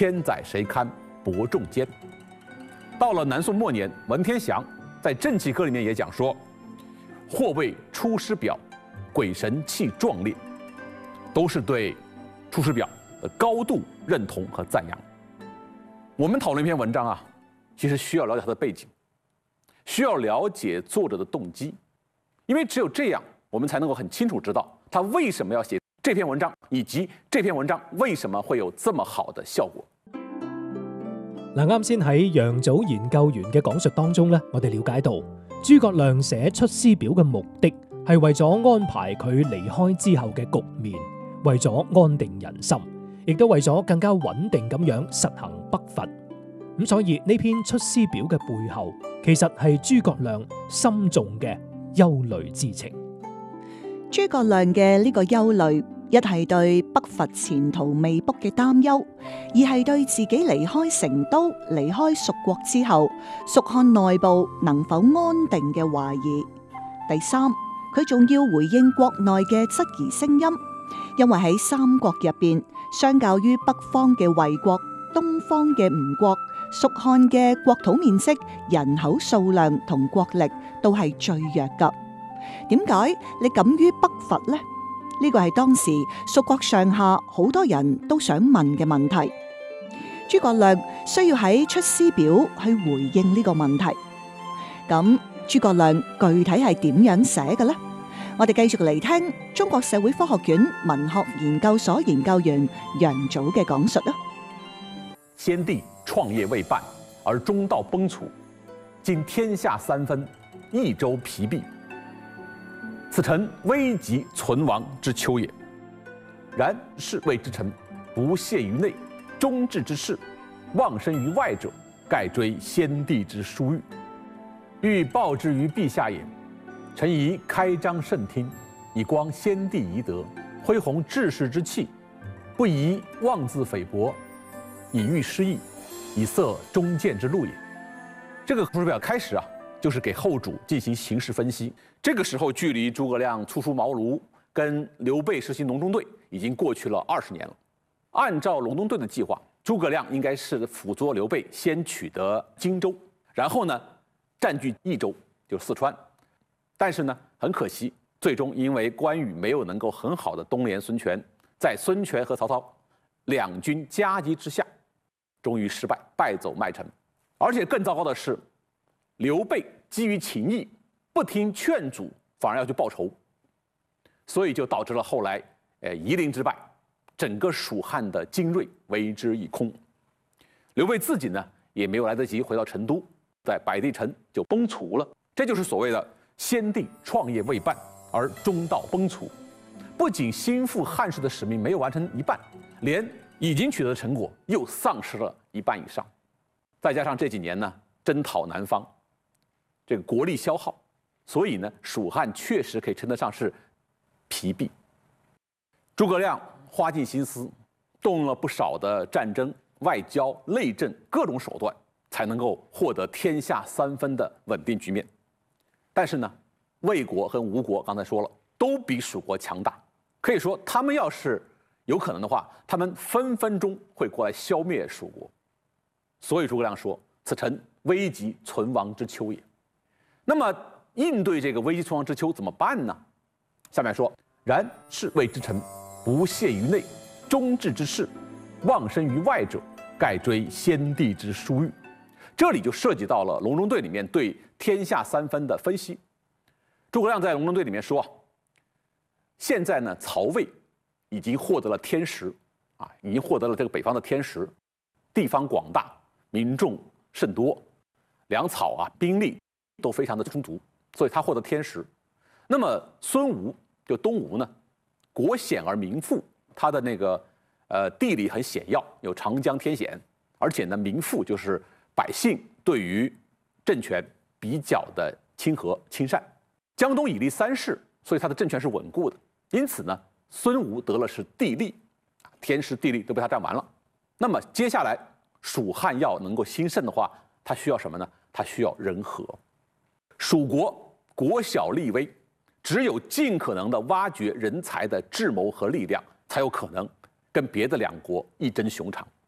千载谁堪伯仲间。到了南宋末年，文天祥在《正气歌》里面也讲说：“或谓出师表，鬼神气壮烈。”都是对《出师表》的高度认同和赞扬。我们讨论一篇文章啊，其实需要了解它的背景，需要了解作者的动机，因为只有这样，我们才能够很清楚知道他为什么要写这篇文章，以及這篇文章為什麼會有這麼好的效果。 嗱，啱先喺楊祖研究員嘅講述當中咧，我哋了解到諸葛亮寫《出師表》嘅目的係為咗安排佢離開之後嘅局面，為咗安定人心，亦都為咗更加穩定咁樣實行北伐。咁所以呢篇《出師表》嘅背後，其實係諸葛亮深重嘅憂慮之情。 諸葛亮嘅呢個憂慮，一係對北伐前途未卜嘅擔憂，二係對自己離開成都、離開蜀國之後，蜀漢內部能否安定嘅懷疑。第三，佢仲要回應國內嘅質疑聲音，因為喺三國入邊，相較於北方嘅衛國、東方嘅吳國，蜀漢嘅國土面積、人口數量同國力都係最弱㗎。點解你敢於北伐呢？呢個係當時蜀國上下好多人都想問嘅問題。諸葛亮需要喺《出師表》去回應呢個問題。咁諸葛亮具體係點樣寫嘅呢？我哋繼續嚟聽中國社會科學院文學研究所研究員楊祖嘅講述啦。 先帝創業未半，而中道崩殂，今天下三分，益州疲敝。此臣危急存亡之秋也。然士谓之臣，不懈于内，忠志之士，忘身于外者，盖追先帝之殊遇。欲报之于陛下也。臣宜開張慎聽，以光先帝遺德，恢弘志士之氣，不宜妄自菲薄，以御失義，以塞忠諫之路也。這個出師表開始啊，就是給後主進行形勢分析。這個時候，距離諸葛亮初出茅廬，跟劉備實行隆中對，已經過去了20年了。按照隆中對的計劃，諸葛亮應該是輔佐劉備，先取得荊州，然後呢，佔據益州，就是四川。但是呢，很可惜，最終因為關羽沒有能夠很好的東連孫權，在孫權和曹操兩軍夾擊之下，終於失敗，敗走麥城。而且更糟糕的是，劉備基於情義，不聽勸阻，反而要去報仇，所以就導致了後來夷陵之敗，整個蜀漢的精銳為之一空。劉備自己呢，也沒有來得及回到成都，在白帝城就崩殂了。這就是所謂的先帝創業未半，而中道崩殂。不僅心腹漢室的使命沒有完成一半，連已經取得的成果又喪失了一半以上。再加上這幾年呢，征討南方，這個國力消耗，所以呢，蜀漢確實可以稱得上是疲敝。諸葛亮花盡心思，動用了不少的戰爭、外交、內政各種手段，才能夠獲得天下三分的穩定局面。但是呢，魏國和吳國剛才說了，都比蜀國強大，可以說他們要是有可能的話，他們分分鐘會過來消滅蜀國。所以諸葛亮說：“此臣危急存亡之秋也。”那麼應對這個危急存亡之秋怎麼辦呢？下面說：“然士謂之臣，不懈於內，忠志之士，忘身於外者，蓋追先帝之殊遇。”這裡就涉及到了隆中對裡面對天下三分的分析。諸葛亮在隆中對裡面說：“現在呢，曹魏已經獲得了天時，已經獲得了這個北方的天時，地方廣大，民眾甚多，糧草兵力都非常的充足，所以他獲得天時。那麼孫吳就東吳呢，國險而民富，他的那個地理很險要，有長江天險，而且呢民富就是百姓對於政權比較的親和親善。江東以立三世，所以他的政權是穩固的。因此呢，孫吳得了是地利，天時地利都被他佔完了。那麼接下來蜀漢要能夠興盛的話，他需要什麼呢？他需要人和。蜀國國小力微，只有盡可能的挖掘人才的智謀和力量，才有可能跟別的兩國一爭雄長。